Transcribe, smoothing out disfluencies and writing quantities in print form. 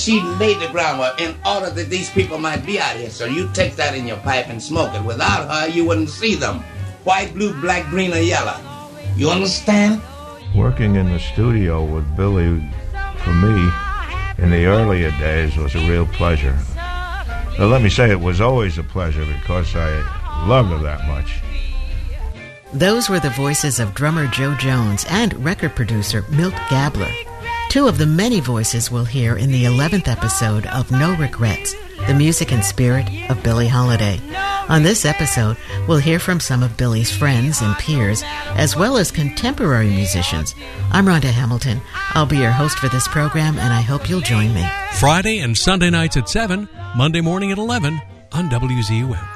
She laid the groundwork in order that these people might be out here. So you take that in your pipe and smoke it. Without her, you wouldn't see them. White, blue, black, green, or yellow. You understand? Working in the studio with Billy, for me, in the earlier days, was a real pleasure. Now, let me say it was always a pleasure because I love her that much. Those were the voices of drummer Joe Jones and record producer Milt Gabler. Two of the many voices we'll hear in the 11th episode of No Regrets, the music and spirit of Billie Holiday. On this episode, we'll hear from some of Billie's friends and peers, as well as contemporary musicians. I'm Rhonda Hamilton. I'll be your host for this program, and I hope you'll join me. Friday and Sunday nights at 7, Monday morning at 11 on WZUM.